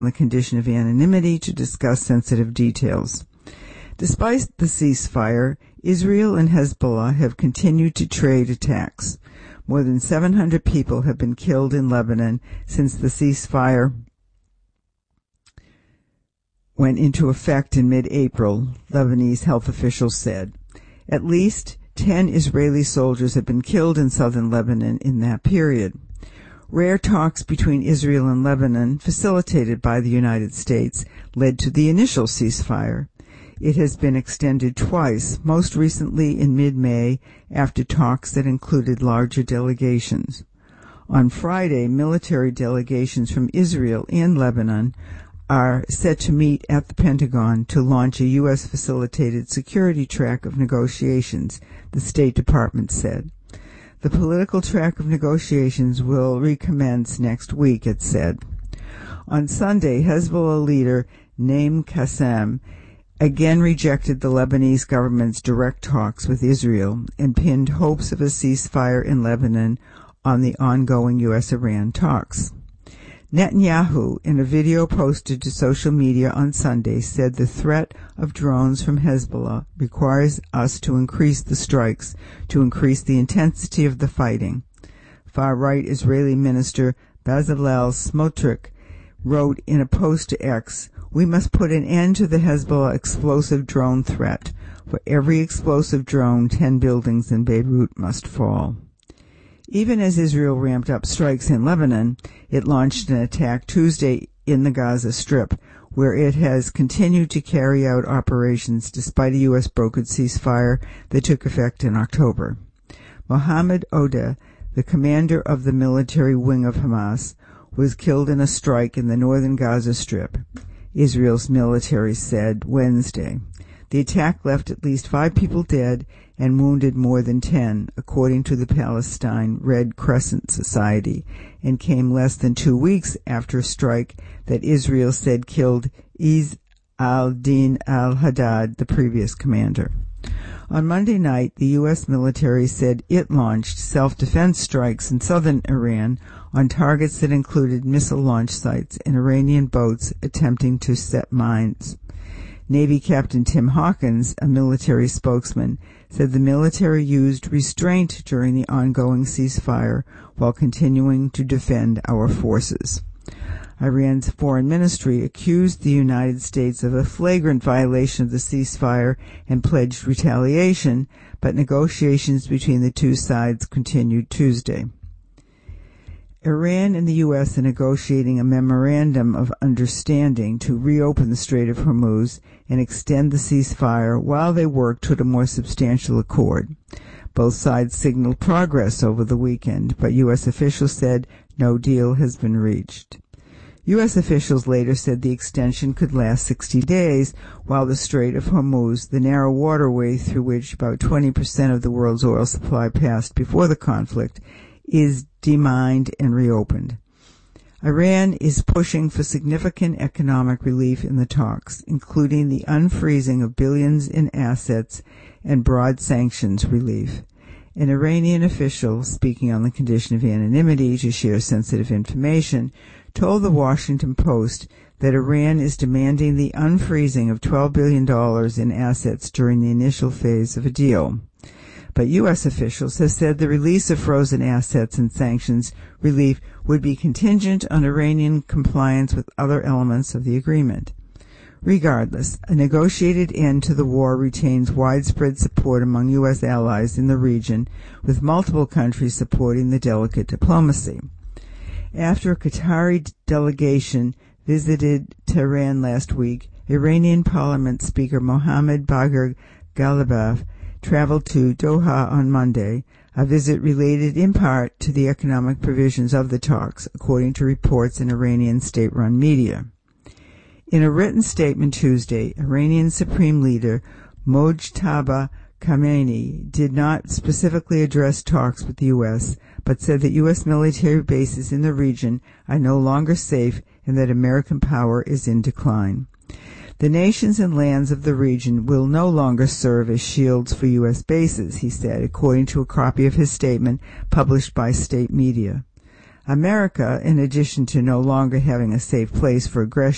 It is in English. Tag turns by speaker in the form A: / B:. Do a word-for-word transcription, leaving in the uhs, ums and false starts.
A: the condition of anonymity to discuss sensitive details. Despite the ceasefire, Israel and Hezbollah have continued to trade attacks. More than seven hundred people have been killed in Lebanon since the ceasefire went into effect in mid-April, Lebanese health officials said. At least ten Israeli soldiers have been killed in southern Lebanon in that period. Rare talks between Israel and Lebanon, facilitated by the United States, led to the initial ceasefire. It has been extended twice, most recently in mid-May, after talks that included larger delegations. On Friday, military delegations from Israel and Lebanon are set to meet at the Pentagon to launch a U S-facilitated security track of negotiations, the State Department said. The political track of negotiations will recommence next week, it said. On Sunday, Hezbollah leader Naim Qassem again rejected the Lebanese government's direct talks with Israel and pinned hopes of a ceasefire in Lebanon on the ongoing U S Iran talks. Netanyahu, in a video posted to social media on Sunday, said the threat of drones from Hezbollah requires us to increase the strikes, to increase the intensity of the fighting. Far-right Israeli minister Bezalel Smotrich wrote in a post to X, "We must put an end to the Hezbollah explosive drone threat. For every explosive drone, ten buildings in Beirut must fall." Even as Israel ramped up strikes in Lebanon, it launched an attack Tuesday in the Gaza Strip, where it has continued to carry out operations despite a U S-brokered ceasefire that took effect in October. Mohammed Odeh, the commander of the military wing of Hamas, was killed in a strike in the northern Gaza Strip, Israel's military said Wednesday. The attack left at least five people dead and wounded more than ten, according to the Palestine Red Crescent Society, and came less than two weeks after a strike that Israel said killed Izz al-Din al-Haddad, the previous commander. On Monday night, the U S military said it launched self-defense strikes in southern Iran on targets that included missile launch sites and Iranian boats attempting to set mines. Navy Captain Tim Hawkins, a military spokesman, said the military used restraint during the ongoing ceasefire while continuing to defend our forces. Iran's foreign ministry accused the United States of a flagrant violation of the ceasefire and pledged retaliation, but negotiations between the two sides continued Tuesday. Iran and the U S are negotiating a memorandum of understanding to reopen the Strait of Hormuz and extend the ceasefire while they work toward a more substantial accord. Both sides signaled progress over the weekend, but U S officials said no deal has been reached. U S officials later said the extension could last sixty days, while the Strait of Hormuz, the narrow waterway through which about twenty percent of the world's oil supply passed before the conflict, is demined and reopened. Iran is pushing for significant economic relief in the talks, including the unfreezing of billions in assets and broad sanctions relief. An Iranian official, speaking on the condition of anonymity to share sensitive information, told the Washington Post that Iran is demanding the unfreezing of twelve billion dollars in assets during the initial phase of a deal. But U S officials have said the release of frozen assets and sanctions relief would be contingent on Iranian compliance with other elements of the agreement. Regardless, a negotiated end to the war retains widespread support among U S allies in the region, with multiple countries supporting the delicate diplomacy. After a Qatari delegation visited Tehran last week, Iranian Parliament Speaker Mohammad Bagher Ghalibaf traveled to Doha on Monday, a visit related in part to the economic provisions of the talks, according to reports in Iranian state-run media. In a written statement Tuesday, Iranian Supreme Leader Mojtaba Khamenei did not specifically address talks with the U S, but said that U S military bases in the region are no longer safe and that American power is in decline. The nations and lands of the region will no longer serve as shields for U S bases, he said, according to a copy of his statement published by state media. America, in addition to no longer having a safe place for aggression,